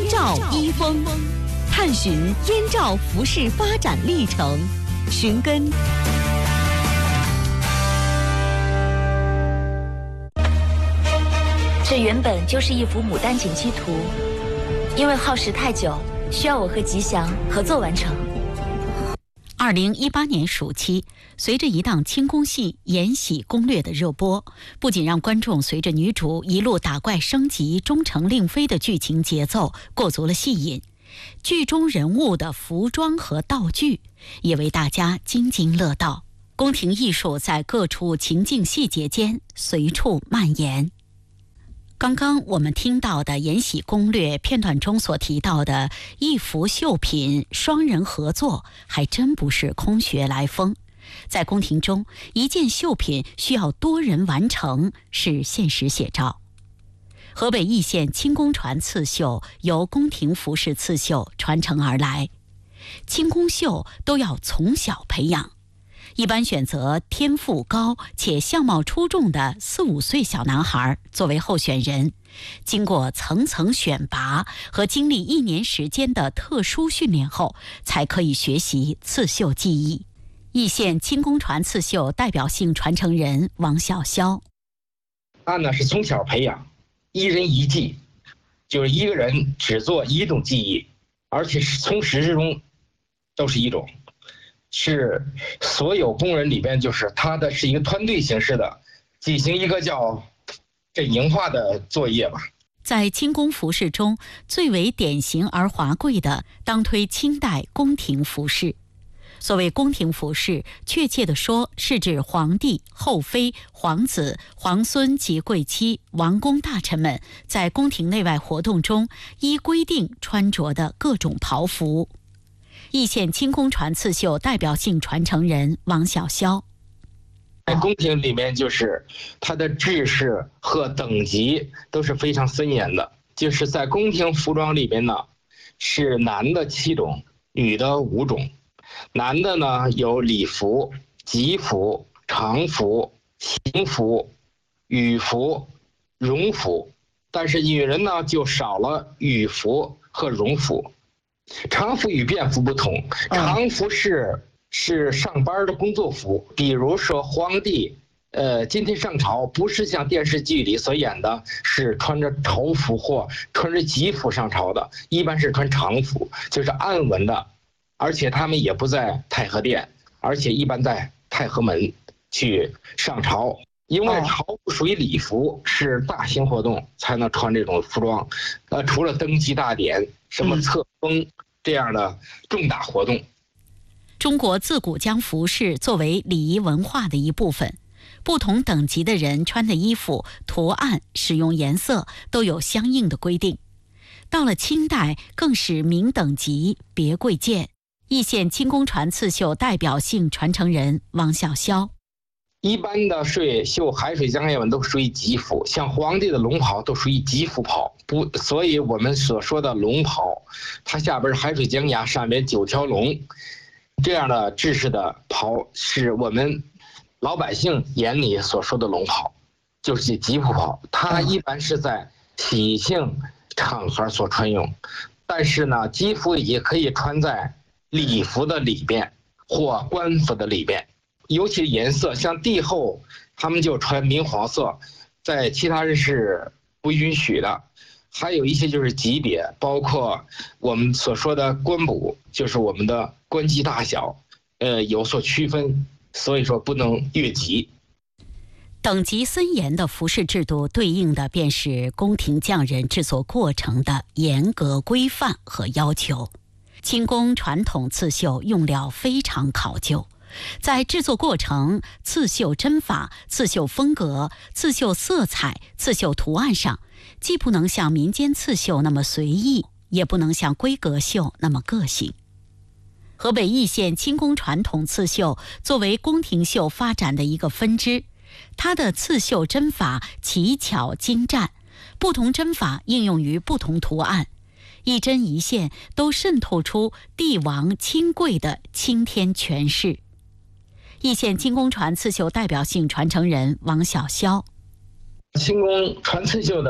照衣风，探寻燕赵服饰发展历程，寻根。 这原本就是一幅牡丹锦旗图，因为耗时太久，需要我和吉祥合作完成。 2018年暑期，随着一档清宫戏《延禧攻略》的热播，不仅让观众随着女主一路打怪升级、终成令妃的剧情节奏过足了戏瘾，剧中人物的服装和道具也为大家津津乐道。宫廷艺术在各处情境细节间随处蔓延。刚刚我们听到的《延禧攻略》片段中所提到的一幅绣品双人合作，还真不是空穴来风。在宫廷中，一件绣品需要多人完成，是现实写照。河北易县清宫传刺绣由宫廷服饰刺绣传承而来，清宫绣都要从小培养。一般选择天赋高且相貌出众的4、5岁小男孩作为候选人，经过层层选拔和经历1年时间的特殊训练后，才可以学习刺绣技艺。易县清宫传刺绣代表性传承人王小潇， 他呢是从小培养，一人一技，就是一个人只做一种技艺，而且是从始至终都是一种。是所有工人里边，就是他的是一个团队形式的，进行一个叫阵营化的作业吧。 在清宫服饰中，最为典型而华贵的，当推清代宫廷服饰。所谓宫廷服饰，确切地说，是指皇帝、后妃、皇子、皇孙及贵戚、王公大臣们在宫廷内外活动中依规定穿着的各种袍服。易县清宫传刺绣代表性传承人王小潇， 在宫廷里面，就是它的制式和等级都是非常森严的。就是在宫廷服装里面呢，是男的7种，女的5种。男的呢有礼服、吉服、常服、行服、羽服、荣服，但是女人呢就少了羽服和荣服。常服与便服不同，常服是上班的工作服，比如说皇帝今天上朝，不是像电视剧里所演的是穿着朝服或穿着吉服上朝的，一般是穿常服，就是暗纹的，而且他们也不在太和殿，而且一般在太和门去上朝。因为朝服属于礼服，是大型活动才能穿这种服装，除了登基大典、什么册封这样的重大活动。 中国自古将服饰作为礼仪文化的一部分，不同等级的人穿的衣服、图案、使用颜色都有相应的规定。到了清代，更是明等级，别贵贱。易县清宫传刺绣代表性传承人王小潇， 一般的绣海水江烟纹都属于吉服，像皇帝的龙袍都属于吉服袍，所以我们所说的龙袍，它下边是海水江崖，上面9条龙，这样的制式的袍是我们老百姓眼里所说的龙袍，就是吉服袍。它一般是在喜庆场合所穿用，但是呢，吉服也可以穿在礼服的里边或官服的里边。尤其颜色，像帝后他们就穿明黄色，在其他人是不允许的。还有一些就是级别，包括我们所说的官补，就是我们的官级大小有所区分，所以说不能越级。 等级森严的服饰制度对应的便是宫廷匠人制作过程的严格规范和要求。清宫传统刺绣用料非常考究，在制作过程、刺绣针法、刺绣风格、刺绣色彩、刺绣图案上，既不能像民间刺绣那么随意，也不能像规格绣那么个性。河北易县清宫传统刺绣作为宫廷绣发展的一个分支，它的刺绣针法奇巧精湛，不同针法应用于不同图案，一针一线都渗透出帝王亲贵的青天权势。易县清宫传刺绣代表性传承人王小潇， 清宫传刺绣的